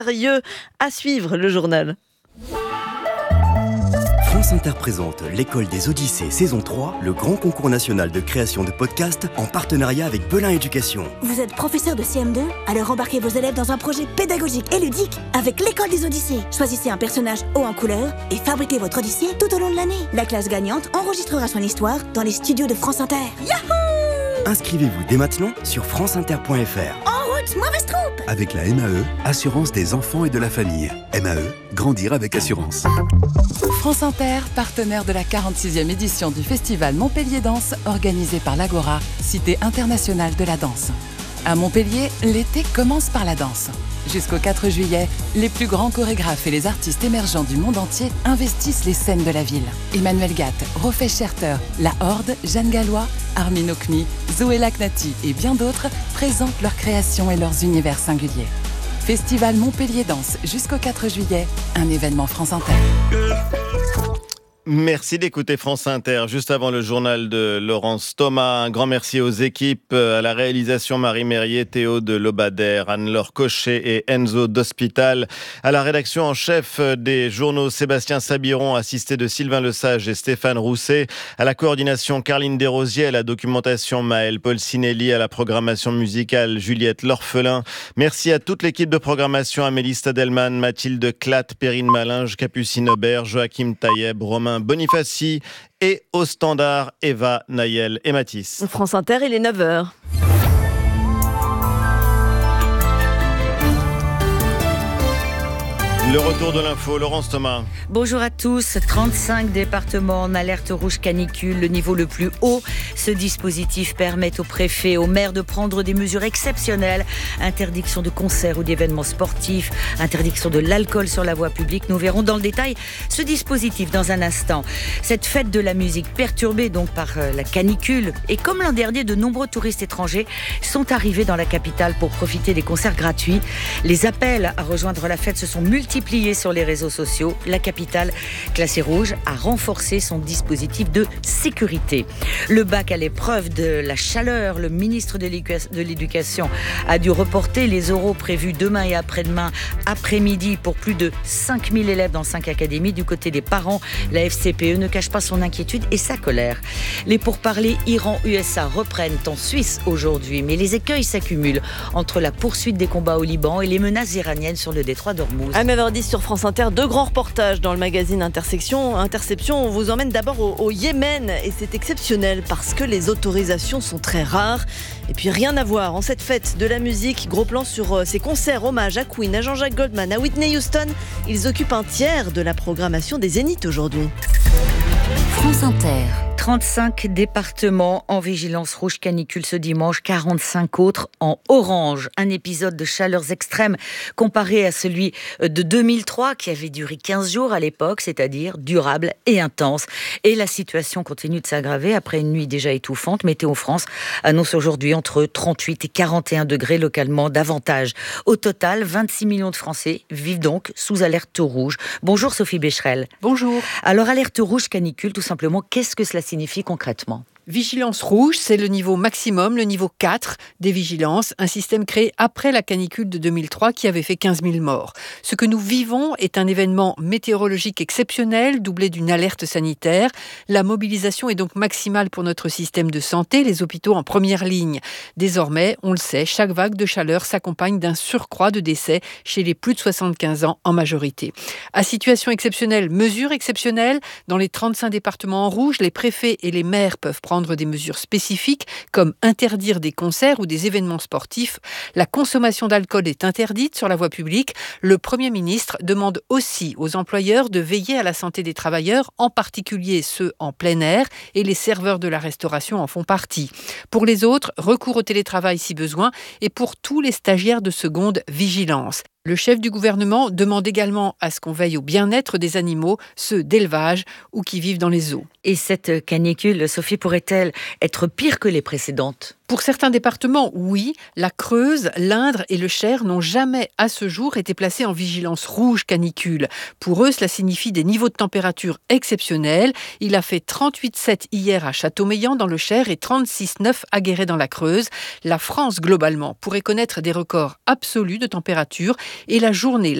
Sérieux à suivre le journal. France Inter présente l'École des Odyssées saison 3, le grand concours national de création de podcasts en partenariat avec Belin Éducation. Vous êtes professeur de CM2 ? Alors embarquez vos élèves dans un projet pédagogique et ludique avec l'École des Odyssées. Choisissez un personnage haut en couleur et fabriquez votre Odyssée tout au long de l'année. La classe gagnante enregistrera son histoire dans les studios de France Inter. Yahoo ! Inscrivez-vous dès maintenant sur franceinter.fr. En route, mauvaise troupe ! Avec la MAE, Assurance des enfants et de la famille. MAE, grandir avec assurance. France Inter, partenaire de la 46e édition du festival Montpellier Danse, organisé par l'Agora, cité internationale de la danse. À Montpellier, l'été commence par la danse. Jusqu'au 4 juillet, les plus grands chorégraphes et les artistes émergents du monde entier investissent les scènes de la ville. Emmanuel Gatt, Rofé Scherter, La Horde, Jeanne Gallois, Armin Okmi, Zoé Laknati et bien d'autres présentent leurs créations et leurs univers singuliers. Festival Montpellier Danse jusqu'au 4 juillet, un événement France Inter. Merci d'écouter France Inter. Juste avant le journal de Laurence Thomas, un grand merci aux équipes, à la réalisation Marie Mérier, Théo de Lobadère, Anne-Laure Cochet et Enzo d'Hospital, à la rédaction en chef des journaux Sébastien Sabiron, assisté de Sylvain Lesage et Stéphane Rousset, à la coordination Carline Desrosiers, à la documentation Maëlle Polsinelli, à la programmation musicale Juliette L'Orphelin. Merci à toute l'équipe de programmation, Amélie Stadelman, Mathilde Clatte, Perrine Malinge, Capucine Aubert, Joachim Taïeb, Romain Bonifaci et au standard Eva, Naël et Mathis. France Inter, il est 9h. Le retour de l'info, Laurence Thomas. Bonjour à tous. 35 départements en alerte rouge canicule, le niveau le plus haut. Ce dispositif permet aux préfets, aux maires de prendre des mesures exceptionnelles. Interdiction de concerts ou d'événements sportifs, interdiction de l'alcool sur la voie publique. Nous verrons dans le détail ce dispositif dans un instant. Cette fête de la musique perturbée donc par la canicule. Et comme l'an dernier, de nombreux touristes étrangers sont arrivés dans la capitale pour profiter des concerts gratuits. Les appels à rejoindre la fête se sont multipliés sur les réseaux sociaux. La capitale, classée rouge, a renforcé son dispositif de sécurité. Le bac à l'épreuve de la chaleur, le ministre de l'Éducation a dû reporter les oraux prévus demain et après-demain après-midi pour plus de 5000 élèves dans 5 académies. Du côté des parents, la FCPE ne cache pas son inquiétude et sa colère. Les pourparlers Iran-USA reprennent en Suisse aujourd'hui, mais les écueils s'accumulent entre la poursuite des combats au Liban et les menaces iraniennes sur le détroit d'Ormuz. À 9h10 sur France Inter, 2 grands reportages dans le magazine Interception. On vous emmène d'abord au Yémen et c'est exceptionnel parce que les autorisations sont très rares. Et puis rien à voir en cette fête de la musique. Gros plan sur ces concerts hommage à Queen, à Jean-Jacques Goldman, à Whitney Houston. Ils occupent un tiers de la programmation des Zéniths aujourd'hui. France Inter. 35 départements en vigilance rouge canicule ce dimanche, 45 autres en orange. Un épisode de chaleurs extrêmes comparé à celui de 2003 qui avait duré 15 jours à l'époque, c'est-à-dire durable et intense. Et la situation continue de s'aggraver après une nuit déjà étouffante. Météo France annonce aujourd'hui entre 38 et 41 degrés localement davantage. Au total, 26 millions de Français vivent donc sous alerte rouge. Bonjour Sophie Becherel. Bonjour. Alors alerte rouge canicule, tout simplement, qu'est-ce que cela signifie concrètement ? Vigilance rouge, c'est le niveau maximum, le niveau 4 des vigilances, un système créé après la canicule de 2003 qui avait fait 15 000 morts. Ce que nous vivons est un événement météorologique exceptionnel, doublé d'une alerte sanitaire. La mobilisation est donc maximale pour notre système de santé, les hôpitaux en première ligne. Désormais, on le sait, chaque vague de chaleur s'accompagne d'un surcroît de décès chez les plus de 75 ans en majorité. À situation exceptionnelle, mesure exceptionnelle, dans les 35 départements en rouge, les préfets et les maires peuvent prendre des mesures spécifiques comme interdire des concerts ou des événements sportifs. La consommation d'alcool est interdite sur la voie publique. Le Premier ministre demande aussi aux employeurs de veiller à la santé des travailleurs, en particulier ceux en plein air, et les serveurs de la restauration en font partie. Pour les autres, recours au télétravail si besoin, et pour tous les stagiaires de seconde, vigilance. Le chef du gouvernement demande également à ce qu'on veille au bien-être des animaux, ceux d'élevage ou qui vivent dans les eaux. Et cette canicule, Sophie, pourrait-elle être pire que les précédentes ? Pour certains départements, oui, la Creuse, l'Indre et le Cher n'ont jamais à ce jour été placés en vigilance rouge canicule. Pour eux, cela signifie des niveaux de température exceptionnels. Il a fait 38,7 hier à Châteaumeillan dans le Cher et 36,9 à Guéret dans la Creuse. La France, globalement, pourrait connaître des records absolus de température et la journée